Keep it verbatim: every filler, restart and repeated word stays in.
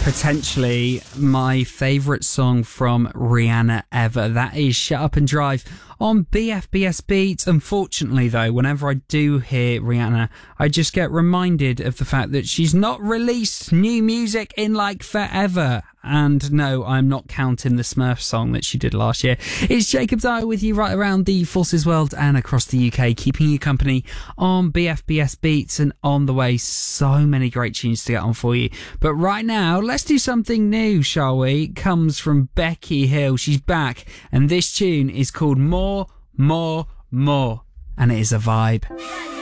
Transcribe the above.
potentially my favourite song from Rihanna ever. That is Shut Up and Drive on B F B S Beats. Unfortunately, though, whenever I do hear Rihanna, I just get reminded of the fact that she's not released new music in like forever. And no, I'm not counting the Smurf song that she did last year. It's Jacob Dyer with you right around the Forces world and across the U K, keeping you company on B F B S Beats, and on the way, so many great tunes to get on for you. But right now, let's do something new, shall we? It comes from Becky Hill. She's back, and this tune is called More, More, More, and it is a vibe.